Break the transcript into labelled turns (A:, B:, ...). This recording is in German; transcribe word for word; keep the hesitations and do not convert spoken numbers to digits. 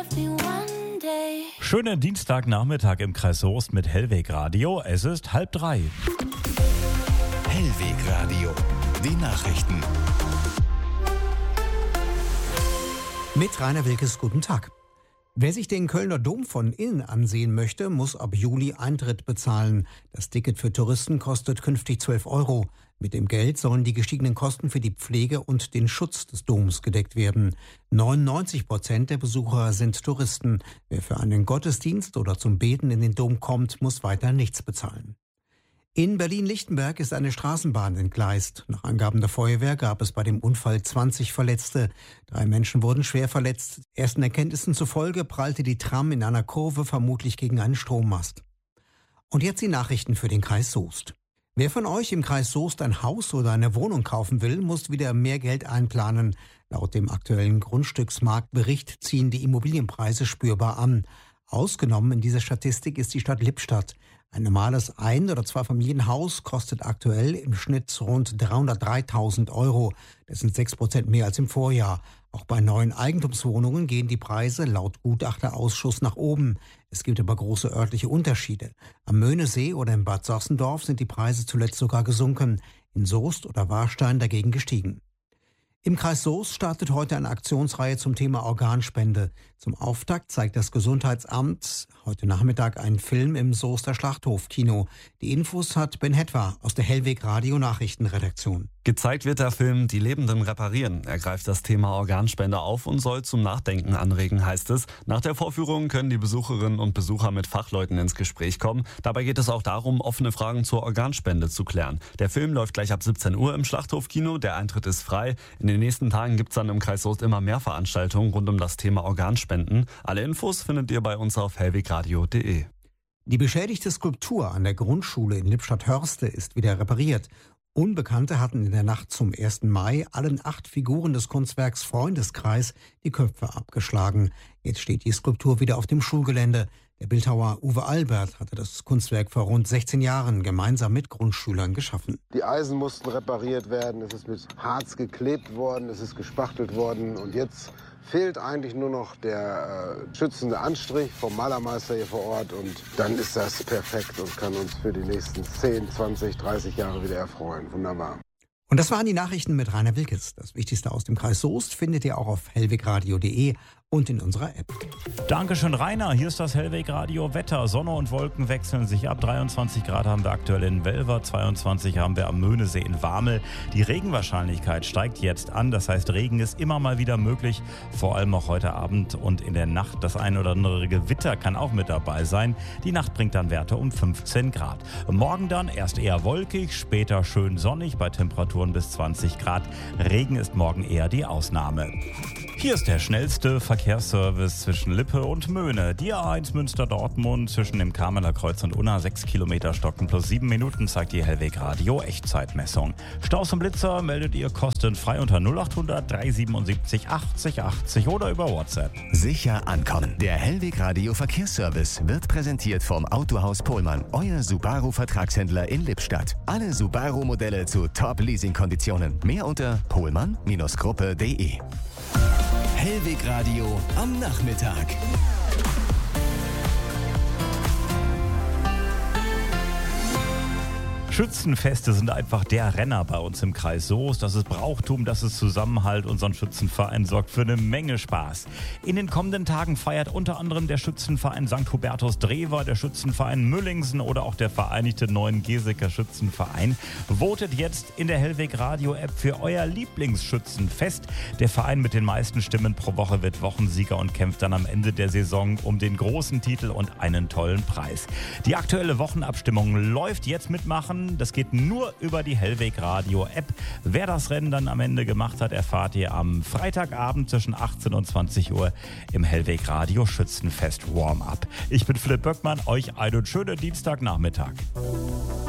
A: Schönen Dienstagnachmittag im Kreis Soest mit Hellweg Radio. Es ist halb drei.
B: Hellweg Radio, die Nachrichten.
C: Mit Rainer Wilkes, guten Tag. Wer sich den Kölner Dom von innen ansehen möchte, muss ab Juli Eintritt bezahlen. Das Ticket für Touristen kostet künftig zwölf Euro. Mit dem Geld sollen die gestiegenen Kosten für die Pflege und den Schutz des Doms gedeckt werden. neunundneunzig Prozent der Besucher sind Touristen. Wer für einen Gottesdienst oder zum Beten in den Dom kommt, muss weiter nichts bezahlen. In Berlin-Lichtenberg ist eine Straßenbahn entgleist. Nach Angaben der Feuerwehr gab es bei dem Unfall zwanzig Verletzte. Drei Menschen wurden schwer verletzt. Ersten Erkenntnissen zufolge prallte die Tram in einer Kurve vermutlich gegen einen Strommast. Und jetzt die Nachrichten für den Kreis Soest. Wer von euch im Kreis Soest ein Haus oder eine Wohnung kaufen will, muss wieder mehr Geld einplanen. Laut dem aktuellen Grundstücksmarktbericht ziehen die Immobilienpreise spürbar an. Ausgenommen in dieser Statistik ist die Stadt Lippstadt. Ein normales Ein- oder Zweifamilienhaus kostet aktuell im Schnitt rund dreihundertdreitausend Euro. Das sind sechs Prozent mehr als im Vorjahr. Auch bei neuen Eigentumswohnungen gehen die Preise laut Gutachterausschuss nach oben. Es gibt aber große örtliche Unterschiede. Am Möhnesee oder in Bad Sorsendorf sind die Preise zuletzt sogar gesunken. In Soest oder Warstein dagegen gestiegen. Im Kreis Soest startet heute eine Aktionsreihe zum Thema Organspende. Zum Auftakt zeigt das Gesundheitsamt heute Nachmittag einen Film im Soester Schlachthofkino. Die Infos hat Ben Hetwa aus der Hellweg Radio Nachrichtenredaktion.
D: Gezeigt wird der Film Die Lebenden reparieren. Er greift das Thema Organspende auf und soll zum Nachdenken anregen, heißt es. Nach der Vorführung können die Besucherinnen und Besucher mit Fachleuten ins Gespräch kommen. Dabei geht es auch darum, offene Fragen zur Organspende zu klären. Der Film läuft gleich ab siebzehn Uhr im Schlachthofkino. Der Eintritt ist frei. In den nächsten Tagen gibt es dann im Kreis Soest immer mehr Veranstaltungen rund um das Thema Organspenden. Alle Infos findet ihr bei uns auf hellwegradio punkt de.
C: Die beschädigte Skulptur an der Grundschule in Lippstadt-Hörste ist wieder repariert. Unbekannte hatten in der Nacht zum ersten Mai allen acht Figuren des Kunstwerks Freundeskreis die Köpfe abgeschlagen. Jetzt steht die Skulptur wieder auf dem Schulgelände. Der Bildhauer Uwe Albert hatte das Kunstwerk vor rund sechzehn Jahren gemeinsam mit Grundschülern geschaffen.
E: Die Eisen mussten repariert werden, es ist mit Harz geklebt worden, es ist gespachtelt worden und jetzt fehlt eigentlich nur noch der äh, schützende Anstrich vom Malermeister hier vor Ort und dann ist das perfekt und kann uns für die nächsten zehn, zwanzig, dreißig Jahre wieder erfreuen. Wunderbar.
C: Und das waren die Nachrichten mit Rainer Wilkes. Das Wichtigste aus dem Kreis Soest findet ihr auch auf hellwegradio punkt de und in unserer App.
A: Dankeschön, Rainer. Hier ist das Hellweg Radio Wetter. Sonne und Wolken wechseln sich ab. dreiundzwanzig Grad haben wir aktuell in Welver, zweiundzwanzig haben wir am Möhnesee in Warmel. Die Regenwahrscheinlichkeit steigt jetzt an. Das heißt, Regen ist immer mal wieder möglich. Vor allem auch heute Abend und in der Nacht. Das ein oder andere Gewitter kann auch mit dabei sein. Die Nacht bringt dann Werte um fünfzehn Grad. Morgen dann erst eher wolkig, später schön sonnig bei Temperaturen bis zwanzig Grad. Regen ist morgen eher die Ausnahme. Hier ist der schnellste Verkehrsservice zwischen Lippe und Möhne. Die A eins Münster-Dortmund zwischen dem Kameler Kreuz und Unna. sechs Kilometer Stocken plus sieben Minuten zeigt die Hellweg Radio Echtzeitmessung. Staus und Blitzer meldet ihr kostenfrei unter null acht hundert dreihundertsiebenundsiebzig achtzig achtzig oder über WhatsApp.
B: Sicher ankommen. Der Hellweg Radio Verkehrsservice wird präsentiert vom Autohaus Pohlmann, euer Subaru-Vertragshändler in Lippstadt. Alle Subaru-Modelle zu Top-Leasing-Konditionen. Mehr unter pohlmann Gruppe punkt de. Hellweg Radio am Nachmittag.
A: Schützenfeste sind einfach der Renner bei uns im Kreis Soest. Das ist Brauchtum, das ist Zusammenhalt. Unser Schützenverein sorgt für eine Menge Spaß. In den kommenden Tagen feiert unter anderem der Schützenverein Sankt Hubertus Drewer, der Schützenverein Müllingsen oder auch der Vereinigte Neuengeseker Schützenverein. Votet jetzt in der Hellweg Radio App für euer Lieblingsschützenfest. Der Verein mit den meisten Stimmen pro Woche wird Wochensieger und kämpft dann am Ende der Saison um den großen Titel und einen tollen Preis. Die aktuelle Wochenabstimmung läuft. Jetzt mitmachen. Das geht nur über die Hellweg Radio App. Wer das Rennen dann am Ende gemacht hat, erfahrt ihr am Freitagabend zwischen achtzehn und zwanzig Uhr im Hellweg Radio Schützenfest Warm-Up. Ich bin Philipp Böckmann, euch einen schönen Dienstagnachmittag.